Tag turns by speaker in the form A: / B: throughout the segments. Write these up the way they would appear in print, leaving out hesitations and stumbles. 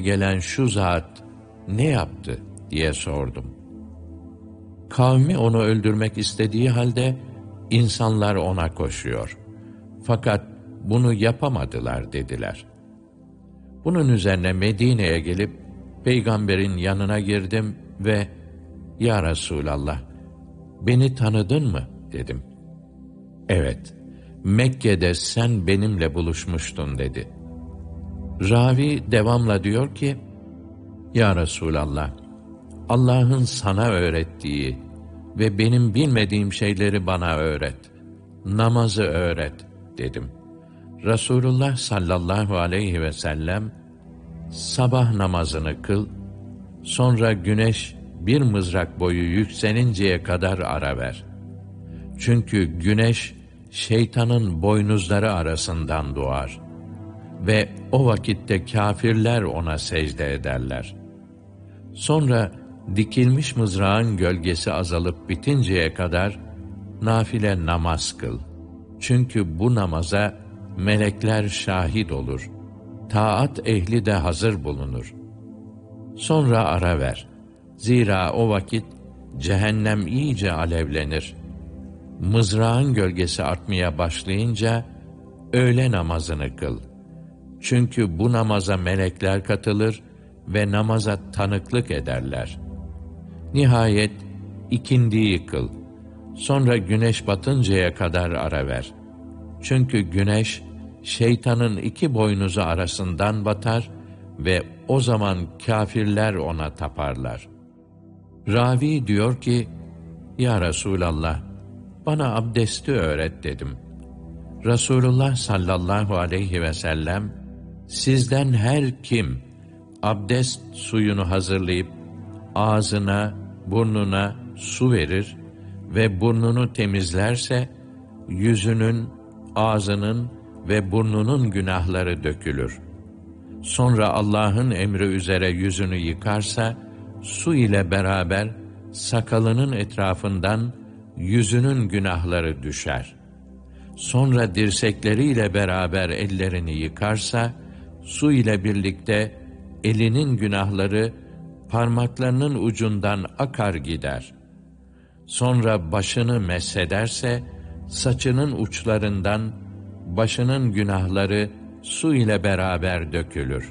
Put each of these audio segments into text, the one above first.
A: gelen şu zat ne yaptı diye sordum. Kavmi onu öldürmek istediği halde insanlar ona koşuyor. Fakat bunu yapamadılar dediler. Bunun üzerine Medine'ye gelip Peygamber'in yanına girdim ve "Ya Resulallah, beni tanıdın mı?" dedim. "Evet, Mekke'de sen benimle buluşmuştun." dedi. Ravi devamla diyor ki, "Ya Resulallah, Allah'ın sana öğrettiği ve benim bilmediğim şeyleri bana öğret. Namazı öğret." dedim. Resulullah sallallahu aleyhi ve sellem, "Sabah namazını kıl, sonra güneş bir mızrak boyu yükselinceye kadar ara ver. Çünkü güneş şeytanın boynuzları arasından doğar ve o vakitte kâfirler ona secde ederler. Sonra dikilmiş mızrağın gölgesi azalıp bitinceye kadar nafile namaz kıl. Çünkü bu namaza melekler şahit olur. Taat ehli de hazır bulunur. Sonra ara ver. Zira o vakit cehennem iyice alevlenir. Mızrağın gölgesi artmaya başlayınca öğle namazını kıl. Çünkü bu namaza melekler katılır ve namaza tanıklık ederler. Nihayet ikindiyi kıl. Sonra güneş batıncaya kadar ara ver. Çünkü güneş şeytanın iki boynuzu arasından batar ve o zaman kâfirler ona taparlar." Ravi diyor ki, "Ya Resulallah, bana abdesti öğret." dedim. Resulullah sallallahu aleyhi ve sellem, "Sizden her kim abdest suyunu hazırlayıp ağzına, burnuna su verir ve burnunu temizlerse, yüzünün, ağzının ve burnunun günahları dökülür. Sonra Allah'ın emri üzere yüzünü yıkarsa, su ile beraber sakalının etrafından yüzünün günahları düşer. Sonra dirsekleriyle beraber ellerini yıkarsa, su ile birlikte elinin günahları parmaklarının ucundan akar gider. Sonra başını meshederse, saçının uçlarından başının günahları su ile beraber dökülür.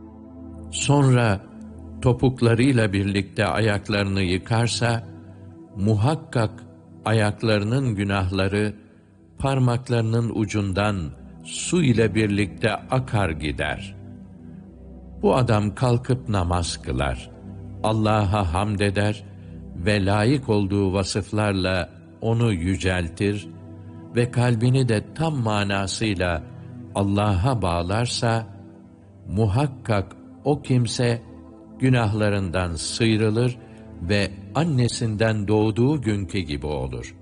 A: Sonra topuklarıyla birlikte ayaklarını yıkarsa, muhakkak ayaklarının günahları parmaklarının ucundan su ile birlikte akar gider. Bu adam kalkıp namaz kılar, Allah'a hamd eder ve layık olduğu vasıflarla onu yüceltir ve kalbini de tam manasıyla Allah'a bağlarsa, muhakkak o kimse günahlarından sıyrılır ve annesinden doğduğu günkü gibi olur."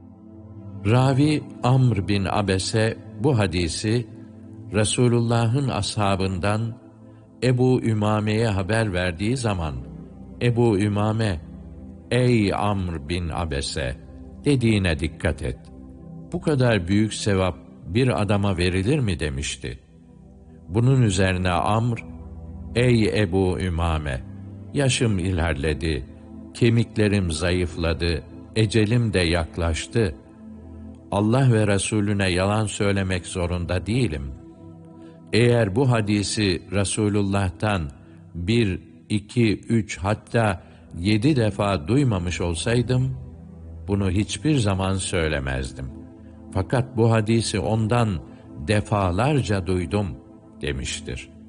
A: Ravi Amr bin Abese bu hadisi Resulullah'ın ashabından Ebu Ümame'ye haber verdiği zaman, Ebu Ümame, "Ey Amr bin Abese," dediğine dikkat et. "Bu kadar büyük sevap bir adama verilir mi?" demişti. Bunun üzerine Amr, "Ey Ebu Ümame, yaşım ilerledi, kemiklerim zayıfladı, ecelim de yaklaştı. Allah ve Resulüne yalan söylemek zorunda değilim. Eğer bu hadisi Resulullah'tan 1, 2, 3 hatta 7 defa duymamış olsaydım, bunu hiçbir zaman söylemezdim. Fakat bu hadisi ondan defalarca duydum." demiştir.